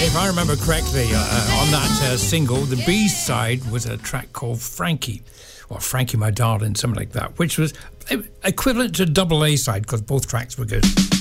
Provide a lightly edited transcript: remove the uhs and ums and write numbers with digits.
if I remember correctly, on that single, the B-side was a track called Frankie, or Frankie My Darling, something like that, which was equivalent to double A-side because both tracks were good.